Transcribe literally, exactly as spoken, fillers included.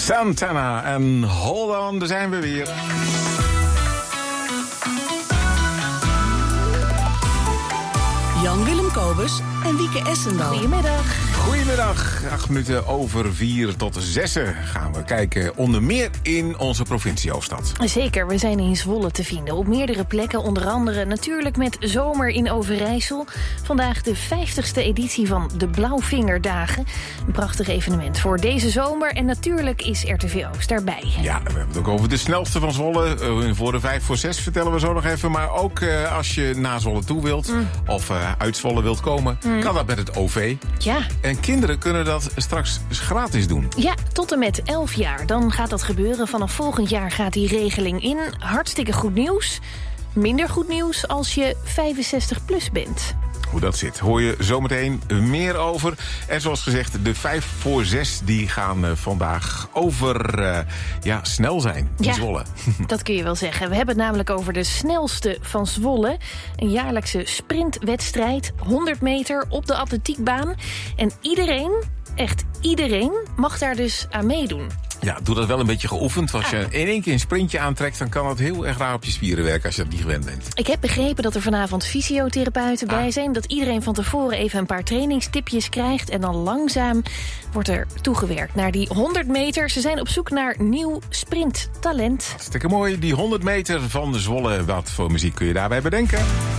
Santana en Hold On, daar zijn we weer. Jan-Willem Kobus en Wieke Essendal. Goedemiddag. Goedemiddag. Acht minuten over vier tot zessen gaan we kijken onder meer in onze provinciehoofdstad. Zeker, we zijn in Zwolle te vinden. Op meerdere plekken, onder andere natuurlijk met Zomer in Overijssel. Vandaag de vijftigste editie van de Blauwvingerdagen. Een prachtig evenement voor deze zomer. En natuurlijk is R T V Oost daarbij. Ja, we hebben het ook over de snelste van Zwolle. Uh, voor de vijf voor zes vertellen we zo nog even. Maar ook uh, als je naar Zwolle toe wilt mm. of uh, uit Zwolle wilt komen, mm. kan dat met het O V. Ja. En kinderen kunnen dat straks gratis doen. Ja, tot en met elf jaar. Dan gaat dat gebeuren. Vanaf volgend jaar gaat die regeling in. Hartstikke goed nieuws. Minder goed nieuws als je vijfenzestig plus bent. Hoe dat zit, hoor je zometeen meer over. En zoals gezegd, de vijf voor zes die gaan uh, vandaag over uh, ja, snel zijn in ja, Zwolle. Dat kun je wel zeggen. We hebben het namelijk over de snelste van Zwolle. Een jaarlijkse sprintwedstrijd, honderd meter op de atletiekbaan. En iedereen, echt iedereen, mag daar dus aan meedoen. Ja, doe dat wel een beetje geoefend. Als je in één keer een sprintje aantrekt, dan kan dat heel erg raar op je spieren werken als je dat niet gewend bent. Ik heb begrepen dat er vanavond fysiotherapeuten ah. bij zijn. Dat iedereen van tevoren even een paar trainingstipjes krijgt. En dan langzaam wordt er toegewerkt naar die honderd meter. Ze zijn op zoek naar nieuw sprinttalent. Hartstikke mooi. Die honderd meter van de Zwolle. Wat voor muziek kun je daarbij bedenken?